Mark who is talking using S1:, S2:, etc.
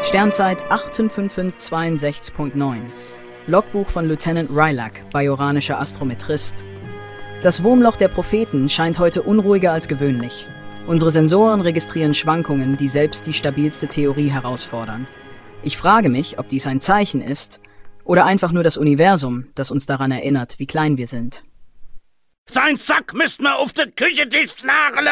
S1: Sternzeit 85562.9. Logbuch von Lieutenant Rylac, bajoranischer Astrometrist. Das Wurmloch der Propheten scheint heute unruhiger als gewöhnlich. Unsere Sensoren registrieren Schwankungen, die selbst die stabilste Theorie herausfordern. Ich frage mich, ob dies ein Zeichen ist oder einfach nur das Universum, das uns daran erinnert, wie klein wir sind.
S2: Sein Sack müsst mir auf den Küchentisch nageln!